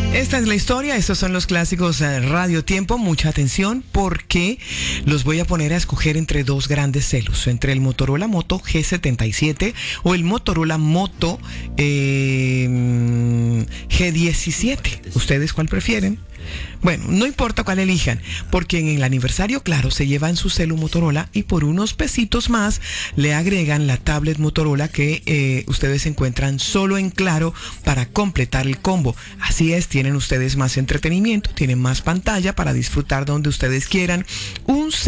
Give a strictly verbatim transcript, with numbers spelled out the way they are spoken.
Esta es la historia, estos son los clásicos eh, Radio Tiempo. Mucha atención porque los voy a poner a escoger entre dos grandes celos, entre el Motorola Moto G setenta y siete o el Motorola Moto eh, G diecisiete. ¿Ustedes cuál prefieren? Bueno, no importa cuál elijan, porque en el aniversario, claro, se llevan su celu Motorola y por unos pesitos más le agregan la tablet Motorola que eh, ustedes encuentran solo en Claro para completar el combo. Así es, tienen ustedes más entretenimiento, tienen más pantalla para disfrutar donde ustedes quieran. Un